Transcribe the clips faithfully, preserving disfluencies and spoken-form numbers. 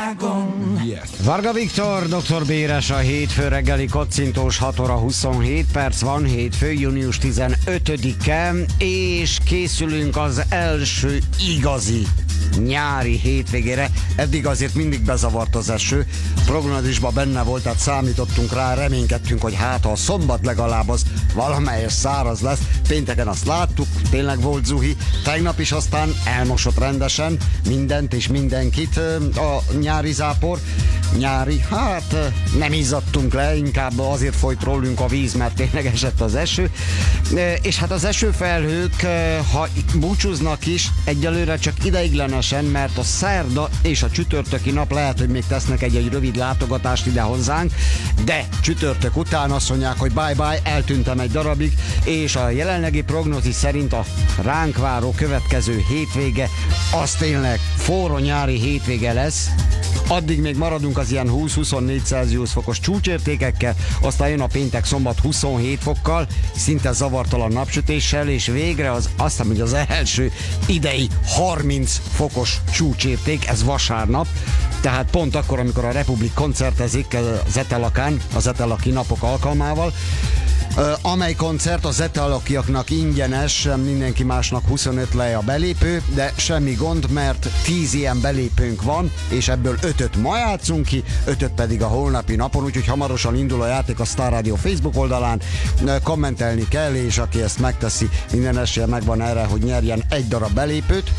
világon. Yes. Varga Viktor, doktor Béres, a hétfő reggeli kocintós, hat óra huszonhét perc van, hétfő, június tizenötödike, és készülünk az első igazi nyári hétvégére. Eddig azért mindig bezavart az eső, prognózisban benne volt, tehát számítottunk rá, reménykedtünk, hogy hát a szombat legalább az valamelyes száraz lesz. Pénteken azt láttuk, tényleg volt zuhi, tegnap is aztán elmosott rendesen mindent és mindenkit a nyári zápor. Nyári, hát nem izzadtunk le, inkább azért folyt rólunk a víz, mert tényleg esett az eső. És hát az esőfelhők, ha búcsúznak is, egyelőre csak ideiglenesen, mert a szerda és a csütörtöki nap lehet, hogy még tesznek egy-egy rövid látogatást ide hozzánk, de csütörtök után azt mondják, hogy bye-bye, eltűntem egy darabig, és a jelenlegi prognózis szerint a ránk váró következő hétvége az tényleg forró nyári hétvége lesz. Addig még maradunk az ilyen húsz-huszonnégy Celsius fokos csúcsértékekkel, aztán jön a péntek szombat huszonhét fokkal, szinte zavartalan napsütéssel, és végre az azt hiszem, hogy az első idei harminc fokos csúcsérték, ez vasárnap, tehát pont akkor, amikor a Republik koncertezik az Etelakán, az Etelaki napok alkalmával, amely koncert az etelakiaknak ingyenes, mindenki másnak huszonöt lej a belépő, de semmi gond, mert tíz ilyen belépőnk van, és ebből ötöt ma játszunk ki, ötöt pedig a holnapi napon, úgyhogy hamarosan indul a játék a Star Radio Facebook oldalán, kommentelni kell, és aki ezt megteszi, minden esélye megvan erre, hogy nyerjen egy darab belépőt.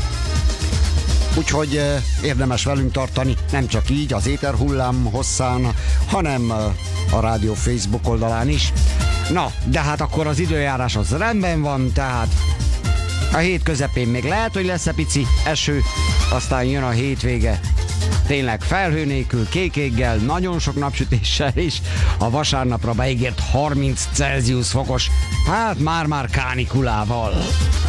Úgyhogy eh, érdemes velünk tartani, nem csak így az éterhullám hosszán, hanem eh, a rádió Facebook oldalán is. Na, de hát akkor az időjárás az rendben van, tehát a hét közepén még lehet, hogy lesz egy pici eső, aztán jön a hétvége. Tényleg felhő nélkül, kék éggel, nagyon sok napsütéssel is, a vasárnapra beígért harminc Celsius fokos, hát már-már kánikulával.